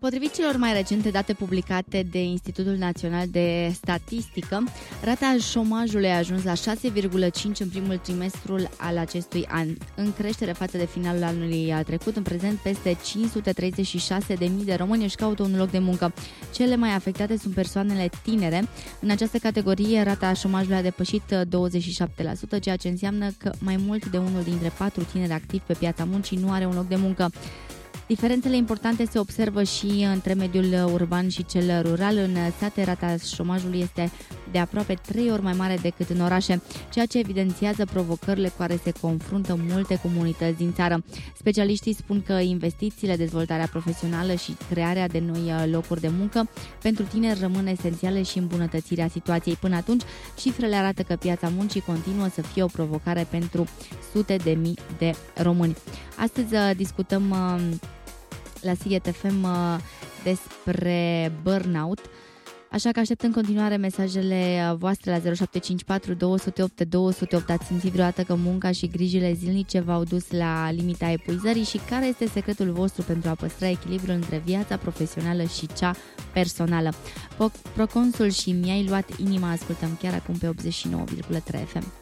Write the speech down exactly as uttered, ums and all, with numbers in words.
Potrivit celor mai recente date publicate de Institutul Național de Statistică, rata șomajului a ajuns la șase virgulă cinci în primul trimestru al acestui an, în creștere față de finalul anului trecut. În prezent, peste cinci sute treizeci și șase de mii de români își caută un loc de muncă. Cele mai afectate sunt persoanele tinere. În această categorie, rata șomajului a depășit douăzeci și șapte la sută, ceea ce înseamnă că mai mult de unul dintre patru tineri activi pe piața muncii nu are un loc de muncă. Diferențele importante se observă și între mediul urban și cel rural. În sate, rata șomajului este de aproape trei ori mai mare decât în orașe, ceea ce evidențiază provocările cu care se confruntă multe comunități din țară. Specialiștii spun că investițiile, dezvoltarea profesională și crearea de noi locuri de muncă pentru tineri rămân esențiale și îmbunătățirea situației. Până atunci, cifrele arată că piața muncii continuă să fie o provocare pentru sute de mii de români. Astăzi discutăm la Sighet F M despre burnout, așa că aștept în continuare mesajele voastre la zero șapte cinci patru doi zero opt doi zero opt. Ați simțit vreodată că munca și grijile zilnice v-au dus la limita epuizării și care este secretul vostru pentru a păstra echilibrul între viața profesională și cea personală? Proconsul și Mi-ai luat inima ascultăm chiar acum pe optzeci și nouă virgulă trei F M.